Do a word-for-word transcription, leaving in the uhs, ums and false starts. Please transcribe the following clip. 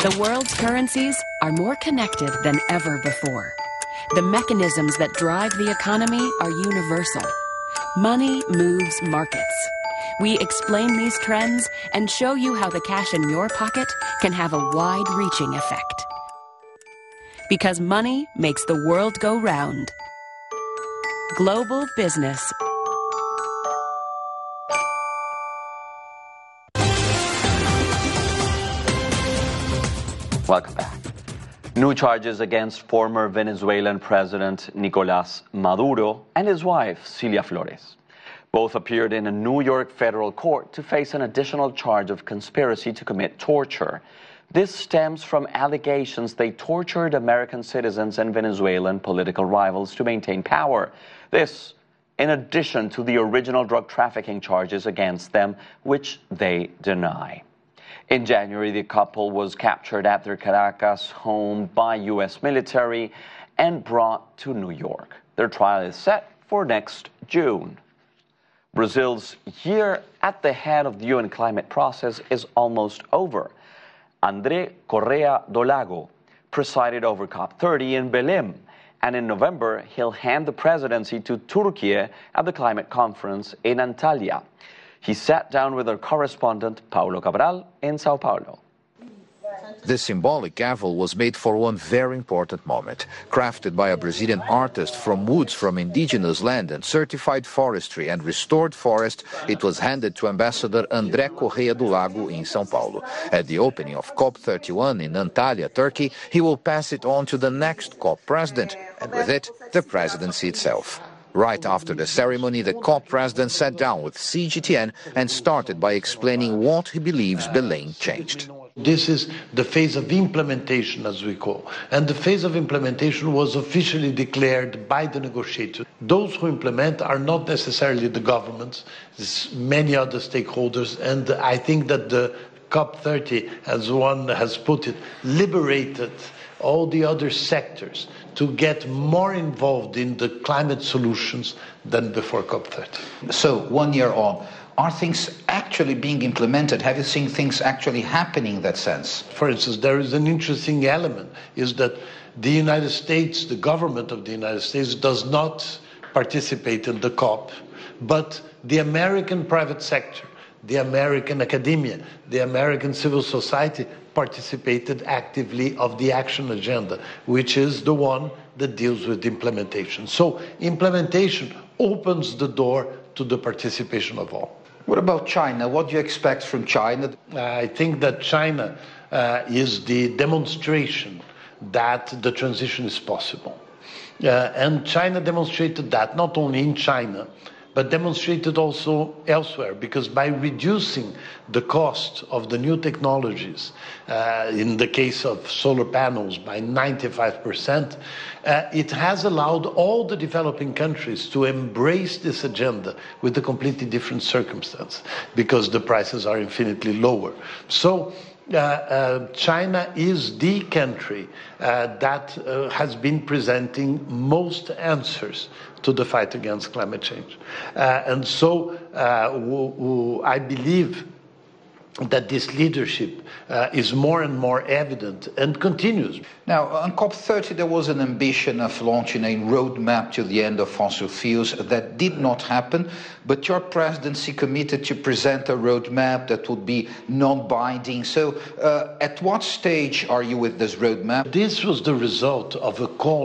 The world's currencies are more connected than ever before. The mechanisms that drive the economy are universal. Money moves markets. We explain these trends and show you how the cash in your pocket can have a wide-reaching effect. Because money makes the world go round. Global Business. Welcome back. New charges against former Venezuelan President Nicolás Maduro and his wife, Cilia Flores. Both appeared in a New York federal court to face an additional charge of conspiracy to commit torture. This stems from allegations they tortured American citizens and Venezuelan political rivals to maintain power. This, in addition to the original drug trafficking charges against them, which they deny. In January, the couple was captured at their Caracas home by U S military and brought to New York. Their trial is set for next June. Brazil's year at the head of the U N climate process is almost over. André Correa do Lago presided over COP thirty in Belém, and in November, he'll hand the presidency to Turkey at the climate conference in Antalya. He sat down with our correspondent, Paulo Cabral, in Sao Paulo. The symbolic gavel was made for one very important moment. Crafted by a Brazilian artist from woods from indigenous land and certified forestry and restored forest, it was handed to Ambassador André Correa do Lago in São Paulo. At the opening of COP thirty-one in Antalya, Turkey, he will pass it on to the next COP president, and with it, the presidency itself. Right after the ceremony, the COP president sat down with C G T N and started by explaining what he believes Belém changed. This is the phase of implementation, as we call, and the phase of implementation was officially declared by the negotiators. Those who implement are not necessarily the governments, many other stakeholders, and I think that the COP thirty, as one has put it, liberated all the other sectors to get more involved in the climate solutions than before COP thirty. So, one year on, are things actually being implemented? Have you seen things actually happening in that sense? For instance, there is an interesting element, is that the United States, the government of the United States, does not participate in the COP, but the American private sector, the American academia, the American civil society participated actively of the action agenda, which is the one that deals with implementation. So implementation opens the door to the participation of all. What about China? What do you expect from China? I think that China uh, is the demonstration that the transition is possible. Uh, and China demonstrated that not only in China, but demonstrated also elsewhere, because by reducing the cost of the new technologies, uh, in the case of solar panels by ninety-five percent, uh, it has allowed all the developing countries to embrace this agenda with a completely different circumstance, because the prices are infinitely lower. So Uh, uh, China is the country uh, that uh, has been presenting most answers to the fight against climate change. Uh, and so uh, w w I believe that this leadership uh, is more and more evident and continues. Now, on COP thirty, there was an ambition of launching a roadmap to the end of fossil fuels. That did not happen, but your presidency committed to present a roadmap that would be non-binding. So, uh, at what stage are you with this roadmap? This was the result of a call